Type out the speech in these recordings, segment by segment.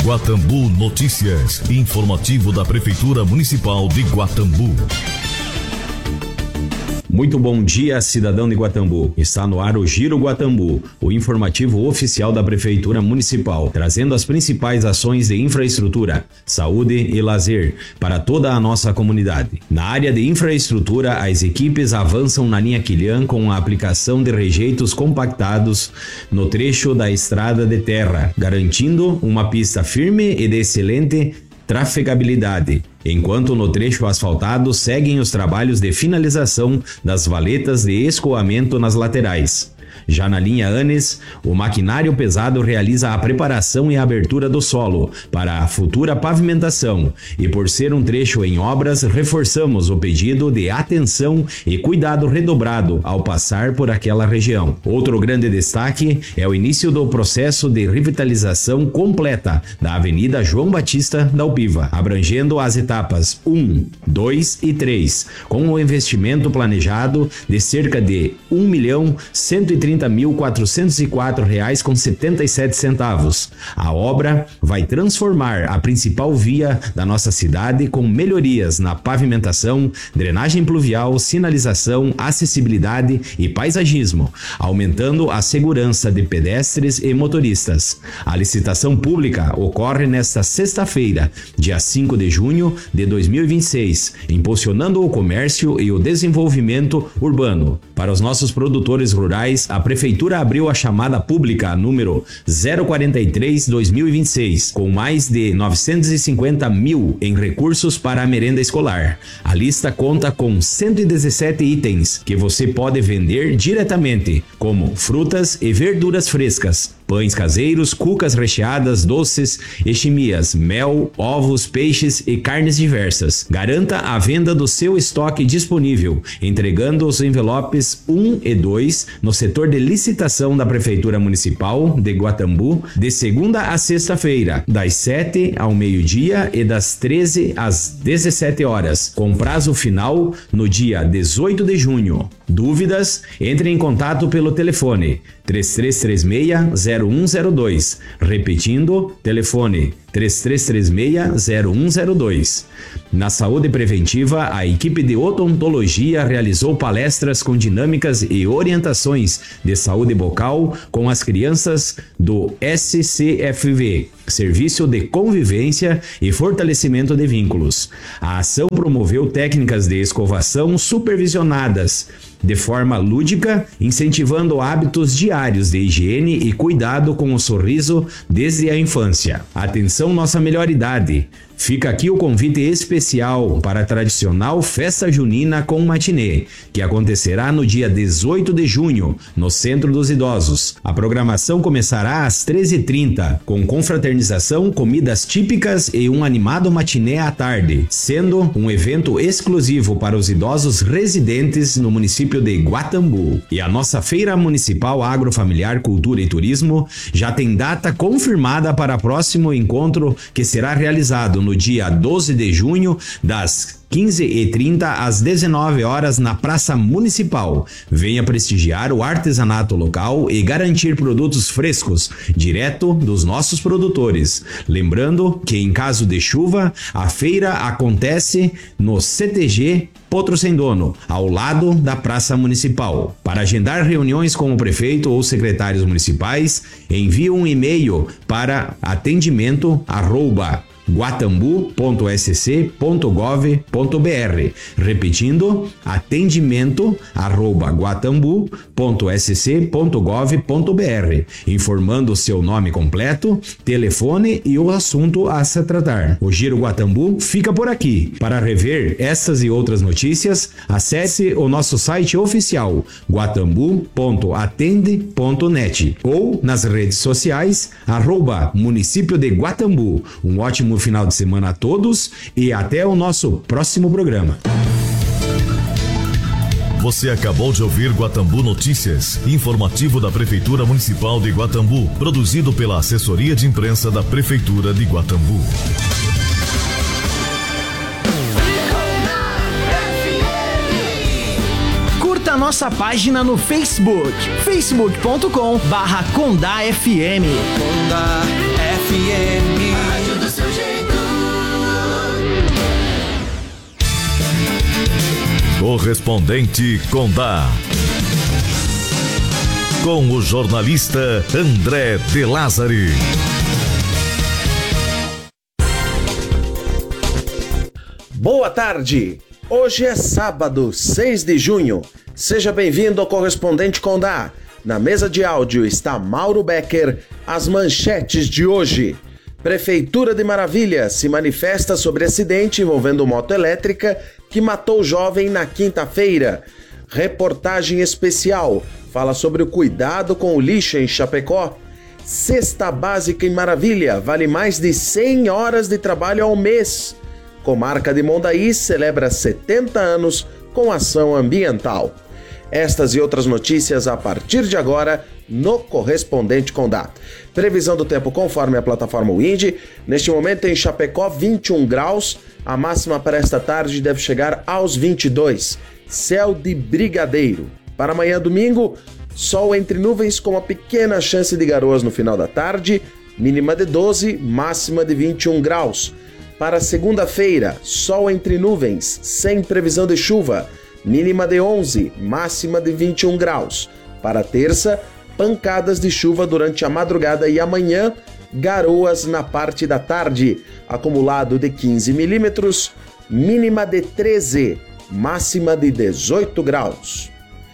Guatambu Notícias, informativo da Prefeitura Municipal de Guatambu. Muito bom dia, cidadão de Guatambu. Está no ar o Giro Guatambu, o informativo oficial da Prefeitura Municipal, trazendo as principais ações de infraestrutura, saúde e lazer para toda a nossa comunidade. Na área de infraestrutura, as equipes avançam na linha Quilhã com a aplicação de rejeitos compactados no trecho da estrada de terra, garantindo uma pista firme e de excelente trafegabilidade, enquanto no trecho asfaltado seguem os trabalhos de finalização das valetas de escoamento nas laterais. Já na linha Anes, o maquinário pesado realiza a preparação e a abertura do solo para a futura pavimentação e, por ser um trecho em obras, reforçamos o pedido de atenção e cuidado redobrado ao passar por aquela região. Outro grande destaque é o início do processo de revitalização completa da Avenida João Batista da Alpiva, abrangendo as etapas 1, 2 e 3, com o investimento planejado de cerca de R$1.130.404,77. A obra vai transformar a principal via da nossa cidade com melhorias na pavimentação, drenagem pluvial, sinalização, acessibilidade e paisagismo, aumentando a segurança de pedestres e motoristas. A licitação pública ocorre nesta sexta-feira, dia 5 de junho de 2026, impulsionando o comércio e o desenvolvimento urbano. Para os nossos produtores rurais, a Prefeitura abriu a chamada pública número 043-2026, com mais de 950 mil em recursos para a merenda escolar. A lista conta com 117 itens que você pode vender diretamente, como frutas e verduras frescas, pães caseiros, cucas recheadas, doces, echimias, mel, ovos, peixes e carnes diversas. Garanta a venda do seu estoque disponível, entregando os envelopes 1 e 2 no setor de licitação da Prefeitura Municipal de Guatambu, de segunda a sexta-feira, das 7 ao meio-dia e das 13 às 17 horas, com prazo final no dia 18 de junho. Dúvidas? Entre em contato pelo telefone 3336-0102. Repetindo, telefone 3336-0102. Na saúde preventiva, a equipe de odontologia realizou palestras com dinâmicas e orientações de saúde bucal com as crianças do SCFV, Serviço de Convivência e Fortalecimento de Vínculos. A ação promoveu técnicas de escovação supervisionadas de forma lúdica, incentivando hábitos diários de higiene e cuidado com o sorriso desde a infância. Atenção, nossa melhor idade! Fica aqui o convite especial para a tradicional Festa Junina com Matinê, que acontecerá no dia 18 de junho, no Centro dos Idosos. A programação começará às 13h30, com confraternização, comidas típicas e um animado matinê à tarde, sendo um evento exclusivo para os idosos residentes no município de Guatambu. E a nossa Feira Municipal Agrofamiliar Cultura e Turismo já tem data confirmada para o próximo encontro, que será realizado no dia 12 de junho, das 15h30 às 19 horas na Praça Municipal. Venha prestigiar o artesanato local e garantir produtos frescos, direto dos nossos produtores. Lembrando que, em caso de chuva, a feira acontece no CTG Potro Sem Dono, ao lado da Praça Municipal. Para agendar reuniões com o prefeito ou secretários municipais, envie um e-mail para atendimento@guatambu.sc.gov.br. Repetindo, atendimento@guatambu.sc.gov.br, informando seu nome completo, telefone e o assunto a se tratar. O Giro Guatambu fica por aqui. Para rever essas e outras notícias, acesse o nosso site oficial guatambu.atende.net ou nas redes sociais @município de Guatambu. Um ótimo final de semana a todos e até o nosso próximo programa. Você acabou de ouvir Guatambu Notícias, informativo da Prefeitura Municipal de Guatambu, produzido pela Assessoria de Imprensa da Prefeitura de Guatambu. Curta a nossa página no Facebook, facebook.com/CondaFM. Conda FM. Correspondente Condá. Com o jornalista André de Lázari. Boa tarde! Hoje é sábado, 6 de junho. Seja bem-vindo ao Correspondente Condá. Na mesa de áudio está Mauro Becker. As manchetes de hoje. Prefeitura de Maravilha se manifesta sobre acidente envolvendo moto elétrica que matou jovem na quinta-feira. Reportagem especial fala sobre o cuidado com o lixo em Chapecó. Cesta básica em Maravilha vale mais de 100 horas de trabalho ao mês. Comarca de Mondaí celebra 70 anos com ação ambiental. Estas e outras notícias a partir de agora no Correspondente Condá. Previsão do tempo conforme a plataforma Wind. Neste momento em Chapecó, 21 graus. A máxima para esta tarde deve chegar aos 22. Céu de brigadeiro. Para amanhã, domingo, sol entre nuvens com uma pequena chance de garoas no final da tarde. Mínima de 12, máxima de 21 graus. Para segunda-feira, sol entre nuvens, sem previsão de chuva. Mínima de 11, máxima de 21 graus. Para terça, pancadas de chuva durante a madrugada e amanhã, garoas na parte da tarde. Acumulado de 15 milímetros, mínima de 13, máxima de 18 graus.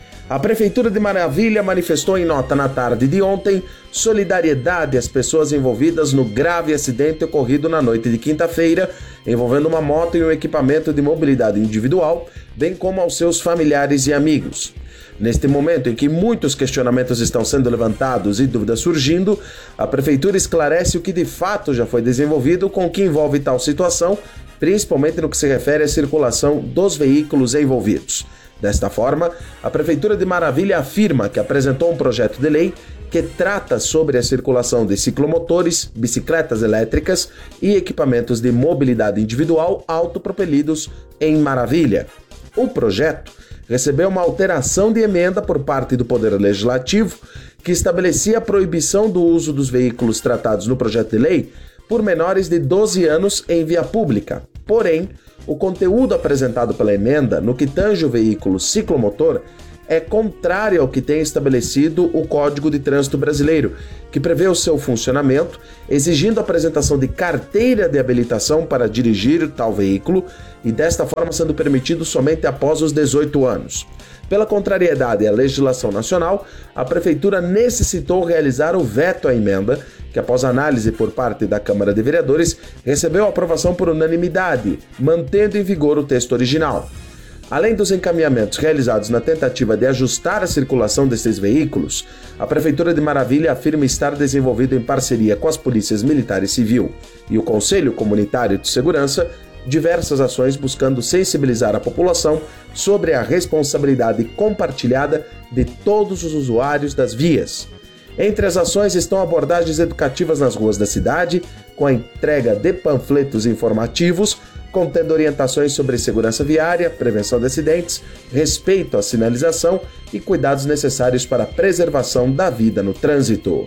A Prefeitura de Maravilha manifestou em nota na tarde de ontem solidariedade às pessoas envolvidas no grave acidente ocorrido na noite de quinta-feira, envolvendo uma moto e um equipamento de mobilidade individual, bem como aos seus familiares e amigos. Neste momento em que muitos questionamentos estão sendo levantados e dúvidas surgindo, a Prefeitura esclarece o que de fato já foi desenvolvido com o que envolve tal situação, principalmente no que se refere à circulação dos veículos envolvidos. Desta forma, a Prefeitura de Maravilha afirma que apresentou um projeto de lei que trata sobre a circulação de ciclomotores, bicicletas elétricas e equipamentos de mobilidade individual autopropelidos em Maravilha. O projeto recebeu uma alteração de emenda por parte do Poder Legislativo que estabelecia a proibição do uso dos veículos tratados no projeto de lei por menores de 12 anos em via pública. Porém, o conteúdo apresentado pela emenda, no que tange o veículo ciclomotor, é contrário ao que tem estabelecido o Código de Trânsito Brasileiro, que prevê o seu funcionamento, exigindo a apresentação de carteira de habilitação para dirigir tal veículo e desta forma sendo permitido somente após os 18 anos. Pela contrariedade à legislação nacional, a Prefeitura necessitou realizar o veto à emenda, que após análise por parte da Câmara de Vereadores, recebeu aprovação por unanimidade, mantendo em vigor o texto original. Além dos encaminhamentos realizados na tentativa de ajustar a circulação desses veículos, a Prefeitura de Maravilha afirma estar desenvolvendo em parceria com as polícias militar e civil e o Conselho Comunitário de Segurança diversas ações buscando sensibilizar a população sobre a responsabilidade compartilhada de todos os usuários das vias. Entre as ações estão abordagens educativas nas ruas da cidade, com a entrega de panfletos informativos, contendo orientações sobre segurança viária, prevenção de acidentes, respeito à sinalização e cuidados necessários para a preservação da vida no trânsito.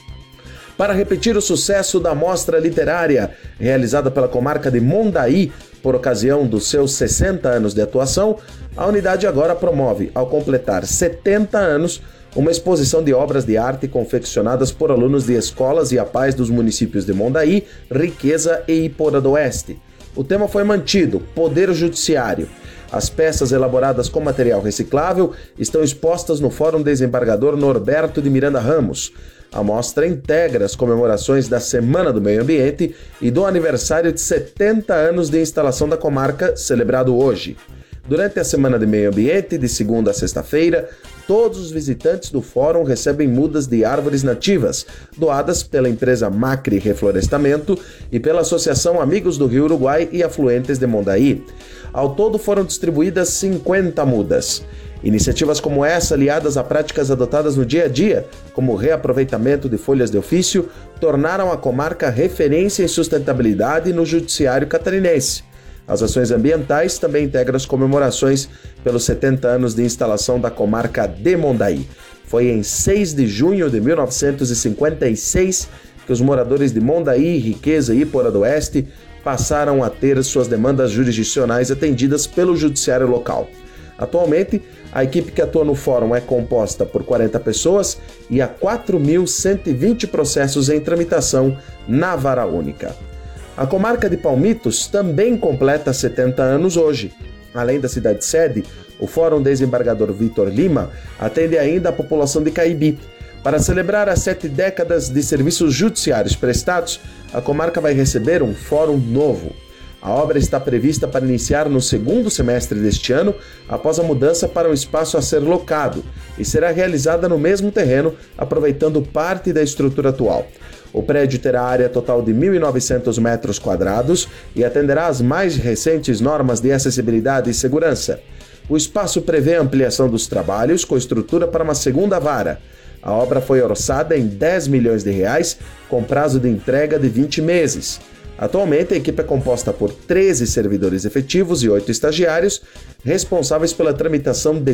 Para repetir o sucesso da mostra literária realizada pela comarca de Mondaí por ocasião dos seus 60 anos de atuação, a unidade agora promove, ao completar 70 anos, uma exposição de obras de arte confeccionadas por alunos de escolas e APAES dos municípios de Mondaí, Riqueza e Iporã do Oeste. O tema foi mantido, Poder Judiciário. As peças elaboradas com material reciclável estão expostas no Fórum Desembargador Norberto de Miranda Ramos. A mostra integra as comemorações da Semana do Meio Ambiente e do aniversário de 70 anos de instalação da comarca, celebrado hoje. Durante a Semana de Meio Ambiente, de segunda a sexta-feira, todos os visitantes do fórum recebem mudas de árvores nativas, doadas pela empresa Macri Reflorestamento e pela Associação Amigos do Rio Uruguai e Afluentes de Mondaí. Ao todo foram distribuídas 50 mudas. Iniciativas como essa, aliadas a práticas adotadas no dia a dia, como o reaproveitamento de folhas de ofício, tornaram a comarca referência em sustentabilidade no judiciário catarinense. As ações ambientais também integram as comemorações pelos 70 anos de instalação da comarca de Mondaí. Foi em 6 de junho de 1956 que os moradores de Mondaí, Riqueza e Iporã do Oeste passaram a ter suas demandas jurisdicionais atendidas pelo judiciário local. Atualmente, a equipe que atua no fórum é composta por 40 pessoas e há 4.120 processos em tramitação na vara única. A comarca de Palmitos também completa 70 anos hoje. Além da cidade-sede, o Fórum Desembargador Vitor Lima atende ainda a população de Caibi. Para celebrar as 7 décadas de serviços judiciários prestados, a comarca vai receber um fórum novo. A obra está prevista para iniciar no segundo semestre deste ano, após a mudança para um espaço a ser locado, e será realizada no mesmo terreno, aproveitando parte da estrutura atual. O prédio terá área total de 1.900 metros quadrados e atenderá às mais recentes normas de acessibilidade e segurança. O espaço prevê a ampliação dos trabalhos com estrutura para uma segunda vara. A obra foi orçada em R$10 milhões, com prazo de entrega de 20 meses. Atualmente, a equipe é composta por 13 servidores efetivos e 8 estagiários, responsáveis pela tramitação de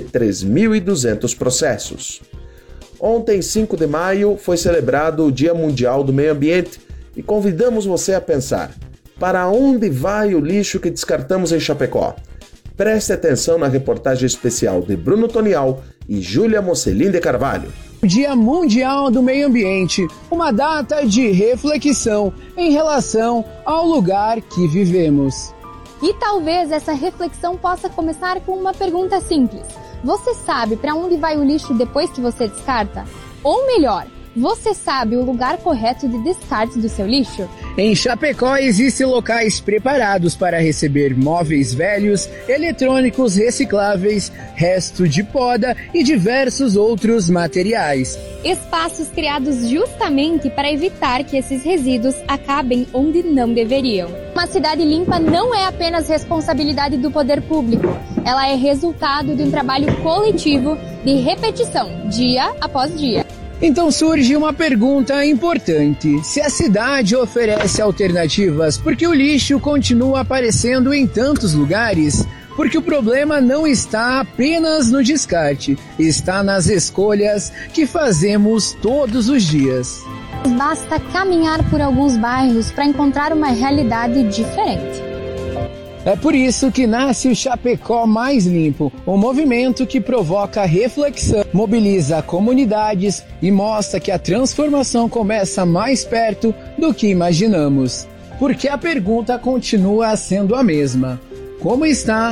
3.200 processos. Ontem, 5 de maio, foi celebrado o Dia Mundial do Meio Ambiente e convidamos você a pensar: para onde vai o lixo que descartamos em Chapecó? Preste atenção na reportagem especial de Bruno Tonial e Júlia Mocelin de Carvalho. Dia Mundial do Meio Ambiente, uma data de reflexão em relação ao lugar que vivemos. E talvez essa reflexão possa começar com uma pergunta simples. Você sabe para onde vai o lixo depois que você descarta? Ou melhor, você sabe o lugar correto de descarte do seu lixo? Em Chapecó existem locais preparados para receber móveis velhos, eletrônicos recicláveis, resto de poda e diversos outros materiais. Espaços criados justamente para evitar que esses resíduos acabem onde não deveriam. Uma cidade limpa não é apenas responsabilidade do poder público. Ela é resultado de um trabalho coletivo de repetição, dia após dia. Então surge uma pergunta importante: se a cidade oferece alternativas, por que o lixo continua aparecendo em tantos lugares? Porque o problema não está apenas no descarte, está nas escolhas que fazemos todos os dias. Basta caminhar por alguns bairros para encontrar uma realidade diferente. É por isso que nasce o Chapecó Mais Limpo, um movimento que provoca reflexão, mobiliza comunidades e mostra que a transformação começa mais perto do que imaginamos. Porque a pergunta continua sendo a mesma: como está